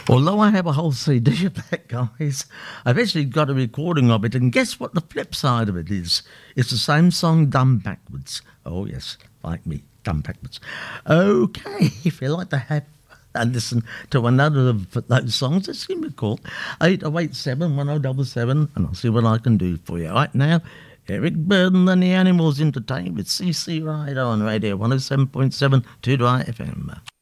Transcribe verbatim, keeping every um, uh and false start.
Although I have a whole C D of that, guys, I've actually got a recording of it, and guess what the flip side of it is? It's the same song done backwards. Oh, yes, like me, done backwards. Okay, if you like to have and listen to another of those songs, just give me a call, eight oh eight seven, one oh seven seven, and I'll see what I can do for you. Right now, Eric Burden and the Animals entertained with C C Rider on Radio one oh seven point seven, two Dry F M.